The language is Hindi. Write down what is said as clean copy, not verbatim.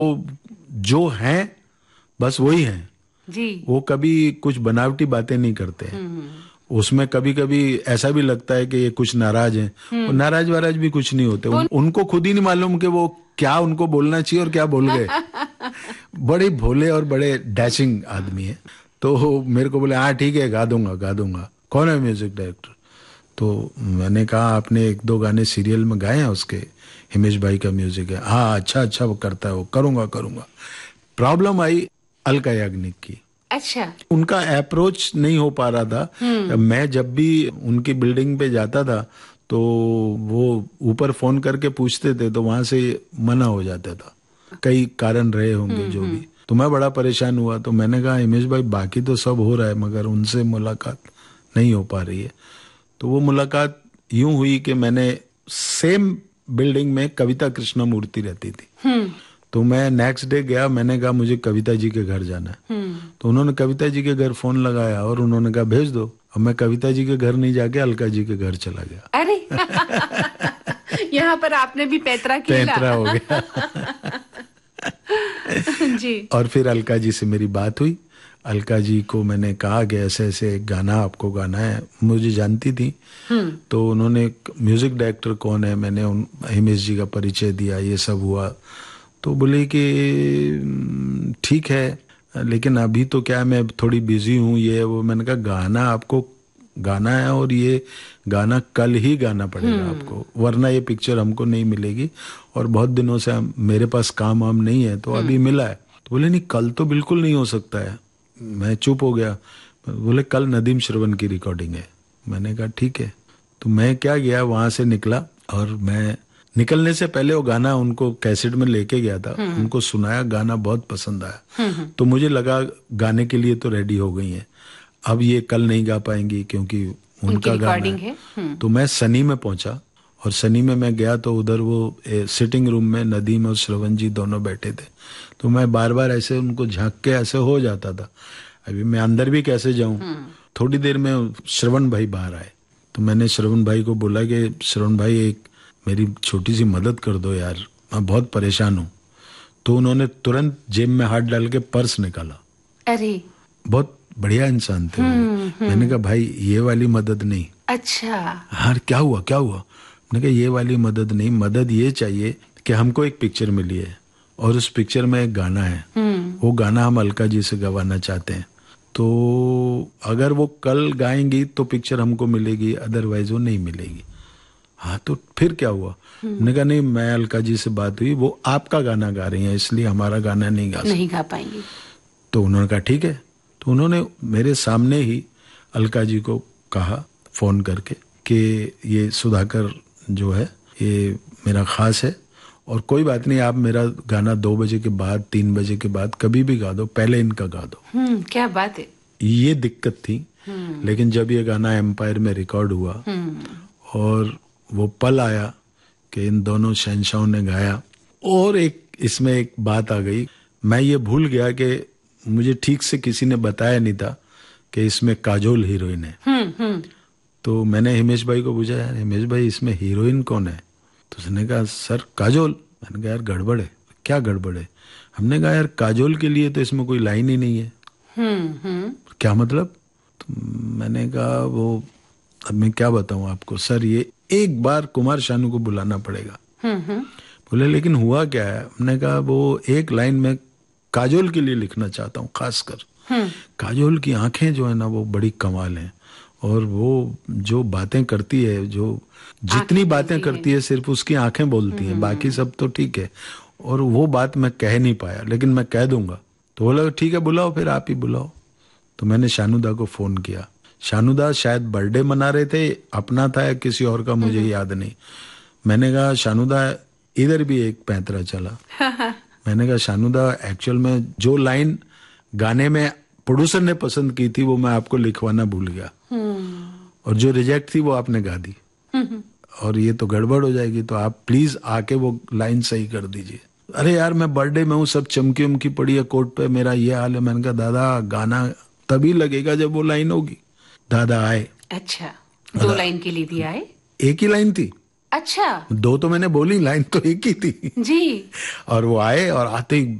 वो जो हैं बस वही हैं जी। वो कभी कुछ बनावटी बातें नहीं करते हैं। उसमें कभी कभी ऐसा भी लगता है कि ये कुछ नाराज हैं, वो नाराज वाराज भी कुछ नहीं होते। उनको खुद ही नहीं मालूम कि वो क्या उनको बोलना चाहिए और क्या बोल गए। बड़े भोले और बड़े डैशिंग आदमी है। तो मेरे को बोले हाँ ठीक है गा दूंगा गा दूंगा। कौन है म्यूजिक डायरेक्टर? तो मैंने कहा आपने एक दो गाने सीरियल में गाए हैं उसके, हिमेश भाई का म्यूजिक है। हाँ अच्छा अच्छा वो करता है, वो करूंगा करूंगा। प्रॉब्लम आई अलका याग्निक की। अच्छा। उनका अप्रोच नहीं हो पा रहा था। मैं जब भी उनकी बिल्डिंग पे जाता था तो वो ऊपर फोन करके पूछते थे तो वहां से मना हो जाता था, कई कारण रहे होंगे जो भी। तो मैं बड़ा परेशान हुआ। तो मैंने कहा हिमेश भाई बाकी तो सब हो रहा है मगर उनसे मुलाकात नहीं हो पा रही है। तो वो मुलाकात यूं हुई कि मैंने सेम बिल्डिंग में कविता कृष्णमूर्ति रहती थी। तो मैं नेक्स्ट डे गया, मैंने कहा मुझे कविता जी के घर जाना है। तो उन्होंने कविता जी के घर फोन लगाया और उन्होंने कहा भेज दो। अब मैं कविता जी के घर नहीं जाके अलका जी के घर चला गया। अरे यहाँ पर आपने भी पैतरा खेला। पैतरा हो गया। जी। और फिर अलका जी से मेरी बात हुई। अलका जी को मैंने कहा कि ऐसे ऐसे एक गाना आपको गाना है, मुझे जानती थी। तो उन्होंने म्यूजिक डायरेक्टर कौन है, मैंने हिमेश जी का परिचय दिया, ये सब हुआ। तो बोले कि ठीक है लेकिन अभी तो क्या मैं थोड़ी बिजी हूँ ये वो। मैंने कहा गाना आपको गाना है और ये गाना कल ही गाना पड़ेगा आपको, वरना ये पिक्चर हमको नहीं मिलेगी और बहुत दिनों से मेरे पास काम वाम नहीं है तो अभी मिला है। तो बोले नहीं कल तो बिल्कुल नहीं हो सकता है। मैं चुप हो गया। बोले कल नदीम श्रवण की रिकॉर्डिंग है। मैंने कहा ठीक है। तो मैं क्या गया वहां से निकला और मैं निकलने से पहले वो गाना उनको कैसेट में लेके गया था, उनको सुनाया, गाना बहुत पसंद आया। तो मुझे लगा गाने के लिए तो रेडी हो गई हैं, अब ये कल नहीं गा पाएंगी क्योंकि उनका गाना है। तो मैं सनी में पहुंचा और सनी में मैं गया तो उधर वो सिटिंग रूम में नदीम और श्रवण जी दोनों बैठे थे। तो मैं बार बार ऐसे उनको झांक के ऐसे हो जाता था, अभी मैं अंदर भी कैसे जाऊं। थोड़ी देर में श्रवण भाई बाहर आए। तो मैंने श्रवण भाई को बोला कि श्रवण भाई एक मेरी छोटी सी मदद कर दो यार, मैं बहुत परेशान हूँ। तो उन्होंने तुरंत जेब में हाथ डाल के पर्स निकाला। अरे बहुत बढ़िया इंसान थे वो। मैंने कहा भाई ये वाली मदद नहीं। अच्छा। हाँ क्या हुआ क्या हुआ? मैंने कहा ये वाली मदद नहीं, मदद ये चाहिए कि हमको एक पिक्चर मिली है और उस पिक्चर में एक गाना है, वो गाना हम अलका जी से गवाना चाहते हैं। तो अगर वो कल गाएंगी तो पिक्चर हमको मिलेगी, अदरवाइज वो नहीं मिलेगी। हाँ तो फिर क्या हुआ? मैंने कहा नहीं मैं अलका जी से बात हुई, वो आपका गाना गा रही हैं इसलिए हमारा गाना नहीं गा पाएंगी। तो उन्होंने कहा ठीक है। तो उन्होंने मेरे सामने ही अलका जी को कहा फोन करके कि ये सुधाकर जो है ये मेरा खास है और कोई बात नहीं आप मेरा गाना 2 बजे के बाद 3 बजे के बाद कभी भी गा दो, पहले इनका गा दो। क्या बात है। ये दिक्कत थी। लेकिन जब ये गाना एम्पायर में रिकॉर्ड हुआ और वो पल आया कि इन दोनों शहंशाहों ने गाया, और एक इसमें एक बात आ गई, मैं ये भूल गया कि मुझे ठीक से किसी ने बताया नहीं था कि इसमें काजोल हीरोइन है। तो मैंने हिमेश भाई को पूछा यार हिमेश भाई इसमें हीरोइन कौन है? तो उसने कहा सर काजोल। मैंने कहा यार गड़बड़ है। क्या गड़बड़ है? हमने कहा यार काजोल के लिए तो इसमें कोई लाइन ही नहीं है। क्या मतलब? तो मैंने कहा वो अब मैं क्या बताऊं आपको सर, ये एक बार कुमार शानू को बुलाना पड़ेगा। बोले लेकिन हुआ क्या है? हमने कहा वो एक लाइन में काजोल के लिए लिखना चाहता हूँ खासकर। काजोल की आंखें जो है ना वो बड़ी कमाल हैं और वो जो बातें करती है, जो जितनी बातें करती है सिर्फ उसकी आंखें बोलती हैं, बाकी सब तो ठीक है। और वो बात मैं कह नहीं पाया लेकिन मैं कह दूंगा। तो बोला ठीक है बुलाओ, फिर आप ही बुलाओ। तो मैंने शानुदा को फोन किया। शानुदा शायद बर्थडे मना रहे थे, अपना था या किसी और का मुझे याद नहीं। मैंने कहा शानुदा इधर भी एक पैंतरा चला। मैंने कहा शानुदा एक्चुअल में जो लाइन गाने में प्रोड्यूसर ने पसंद की थी वो मैं आपको लिखवाना भूल गया और जो रिजेक्ट थी वो आपने गा दी और ये तो गड़बड़ हो जाएगी, तो आप प्लीज आके वो लाइन सही कर दीजिए। अरे यार मैं बर्थडे में हूँ, सब चमकी उमकी पड़ी है कोर्ट पे, मेरा ये हाल है। मैंने कहा दादा गाना तभी लगेगा जब वो लाइन होगी। दादा आए। अच्छा 2 लाइन के लिए भी आए? एक ही लाइन थी। अच्छा। दो तो मैंने बोली, लाइन तो एक ही थी। जी। और वो आए और आते ही